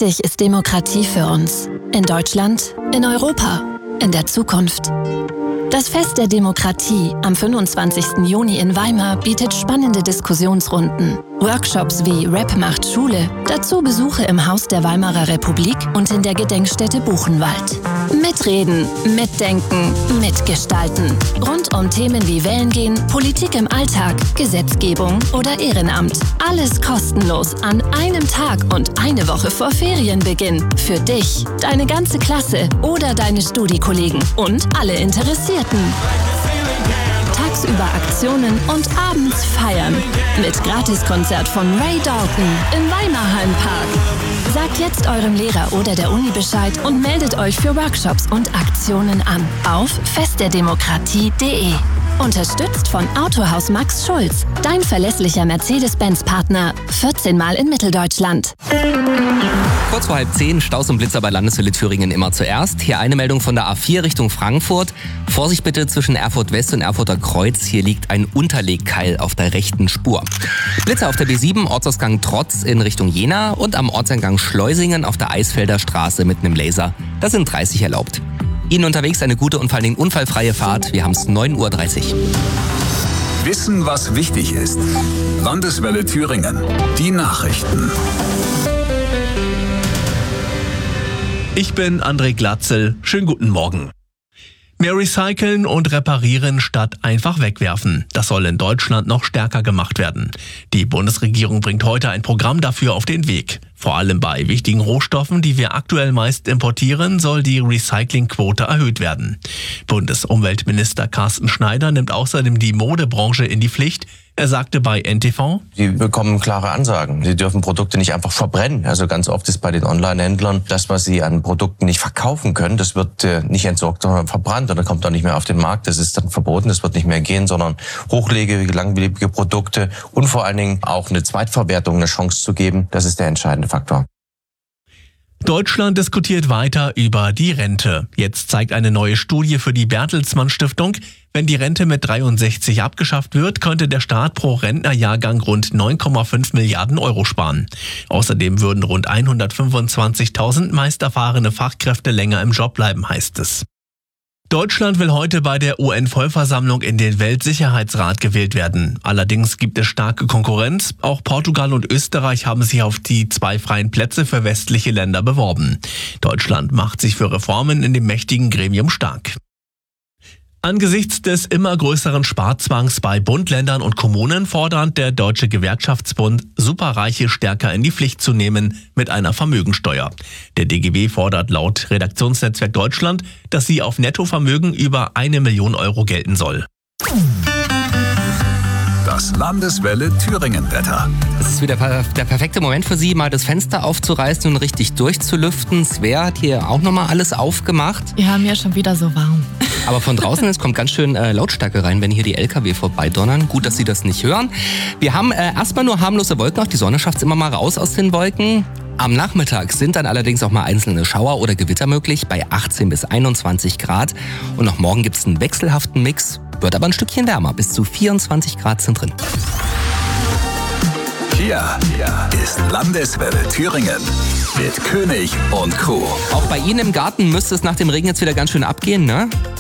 wichtig ist Demokratie für uns? In Deutschland, in Europa, in der Zukunft? Das Fest der Demokratie am 25. Juni in Weimar bietet spannende Diskussionsrunden, Workshops wie Rap macht Schule, dazu Besuche im Haus der Weimarer Republik und in der Gedenkstätte Buchenwald. Mitreden, mitdenken, mitgestalten. Rund um Themen wie Wählen gehen, Politik im Alltag, Gesetzgebung oder Ehrenamt. Alles kostenlos an einem Tag und eine Woche vor Ferienbeginn. Für dich, deine ganze Klasse oder deine Studiekollegen und alle Interessierten. Tagsüber Aktionen und abends feiern. Mit Gratiskonzert von Ray Dalton im Weimarhallenpark. Sagt jetzt eurem Lehrer oder der Uni Bescheid und meldet euch für Workshops und Aktionen an auf festderdemokratie.de. Unterstützt von Autohaus Max Schulz, dein verlässlicher Mercedes-Benz-Partner. 14 Mal in Mitteldeutschland. Kurz vor 9:30, Staus und Blitzer bei Landeswelle Thüringen immer zuerst. Hier eine Meldung von der A4 Richtung Frankfurt. Vorsicht bitte zwischen Erfurt West und Erfurter Kreuz. Hier liegt ein Unterlegkeil auf der rechten Spur. Blitzer auf der B7, Ortsausgang Trotz in Richtung Jena und am Ortseingang Schleusingen auf der Eisfelder Straße mit einem Laser. Da sind 30 erlaubt. Ihnen unterwegs eine gute und vor allen Dingen unfallfreie Fahrt. Wir haben es 9:30 Uhr. Wissen, was wichtig ist. Landeswelle Thüringen. Die Nachrichten. Ich bin André Glatzel. Schönen guten Morgen. Mehr recyceln und reparieren statt einfach wegwerfen. Das soll in Deutschland noch stärker gemacht werden. Die Bundesregierung bringt heute ein Programm dafür auf den Weg. Vor allem bei wichtigen Rohstoffen, die wir aktuell meist importieren, soll die Recyclingquote erhöht werden. Bundesumweltminister Carsten Schneider nimmt außerdem die Modebranche in die Pflicht. Er sagte bei NTV: Sie bekommen klare Ansagen. Sie dürfen Produkte nicht einfach verbrennen. Also ganz oft ist bei den Online-Händlern das, was sie an Produkten nicht verkaufen können, das wird nicht entsorgt, sondern verbrannt und dann kommt auch nicht mehr auf den Markt. Das ist dann verboten, das wird nicht mehr gehen, sondern hochlebige, langlebige Produkte und vor allen Dingen auch eine Zweitverwertung eine Chance zu geben, das ist der entscheidende Faktor. Deutschland diskutiert weiter über die Rente. Jetzt zeigt eine neue Studie für die Bertelsmann Stiftung, wenn die Rente mit 63 abgeschafft wird, könnte der Staat pro Rentnerjahrgang rund 9,5 Milliarden Euro sparen. Außerdem würden rund 125.000 meist erfahrene Fachkräfte länger im Job bleiben, heißt es. Deutschland will heute bei der UN-Vollversammlung in den Weltsicherheitsrat gewählt werden. Allerdings gibt es starke Konkurrenz. Auch Portugal und Österreich haben sich auf die 2 freien Plätze für westliche Länder beworben. Deutschland macht sich für Reformen in dem mächtigen Gremium stark. Angesichts des immer größeren Sparzwangs bei Bund, Ländern und Kommunen fordert der Deutsche Gewerkschaftsbund, Superreiche stärker in die Pflicht zu nehmen mit einer Vermögensteuer. Der DGB fordert laut Redaktionsnetzwerk Deutschland, dass sie auf Nettovermögen über 1 Million Euro gelten soll. Das Landeswelle Thüringen-Wetter. Es ist wieder der perfekte Moment für Sie, mal das Fenster aufzureißen und richtig durchzulüften. Svea hat hier auch nochmal alles aufgemacht. Ja, mir ist schon wieder so warm. Aber von draußen, es kommt ganz schön Lautstärke rein, wenn hier die LKW vorbeidonnern. Gut, dass Sie das nicht hören. Wir haben erstmal nur harmlose Wolken, auch die Sonne schafft es immer mal raus aus den Wolken. Am Nachmittag sind dann allerdings auch mal einzelne Schauer oder Gewitter möglich bei 18 bis 21 Grad. Und auch morgen gibt es einen wechselhaften Mix, wird aber ein Stückchen wärmer, bis zu 24 Grad sind drin. Hier ist Landeswelle Thüringen mit König und Crew. Auch bei Ihnen im Garten müsste es nach dem Regen jetzt wieder ganz schön abgehen, ne?